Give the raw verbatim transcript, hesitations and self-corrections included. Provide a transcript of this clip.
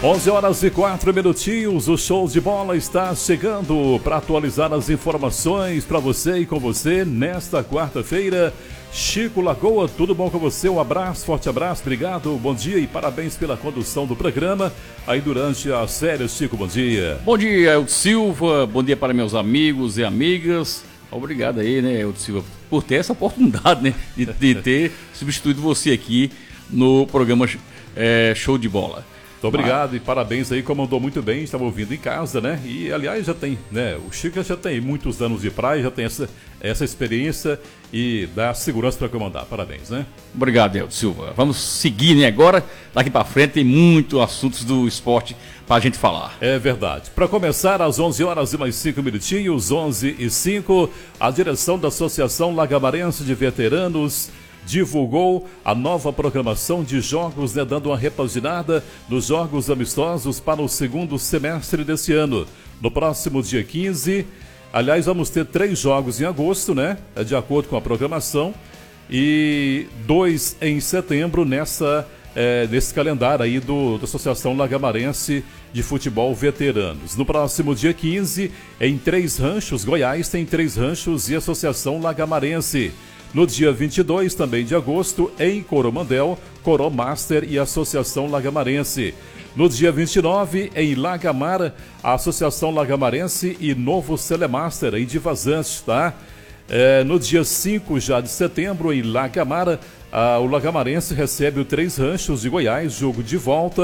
onze horas e quatro minutinhos, o show de bola está chegando para atualizar as informações para você e com você nesta quarta-feira. Chico Lagoa, tudo bom com você? Um abraço, forte abraço, obrigado, bom dia e parabéns pela condução do programa aí durante as férias. Chico, bom dia. Bom dia, Elton Silva, bom dia para meus amigos e amigas. Obrigado aí, né, Elton Silva, por ter essa oportunidade, né, de, de ter substituído você aqui no programa é, Show de Bola. Muito obrigado ah. e parabéns aí, comandou muito bem, estava ouvindo em casa, né? E aliás já tem, né? O Chico já tem muitos anos de praia, já tem essa, essa experiência e dá segurança para comandar. Parabéns, né? Obrigado, Elton Silva. Vamos seguir, né? Agora, daqui para frente, tem muitos assuntos do esporte para a gente falar. É verdade. Para começar, às onze horas e mais cinco minutinhos, onze e cinco, a direção da Associação Lagamarense de Veteranos divulgou a nova programação de jogos, né, dando uma repaginada dos jogos amistosos para o segundo semestre desse ano. No próximo dia quinze, aliás, vamos ter três jogos em agosto, né, de acordo com a programação, e dois em setembro nessa, é, nesse calendário aí do, da Associação Lagamarense de Futebol Veteranos. No próximo dia quinze, em Três Ranchos, Goiás, tem Três Ranchos e Associação Lagamarense. No dia vinte e dois, também de agosto, em Coromandel, Coromaster e Associação Lagamarense. No dia vinte e nove, em Lagamar, a Associação Lagamarense e Novo Celemaster, em Divazante, tá? É, no dia cinco já de setembro, em Lagamar, a, o Lagamarense recebe o Três Ranchos de Goiás, jogo de volta.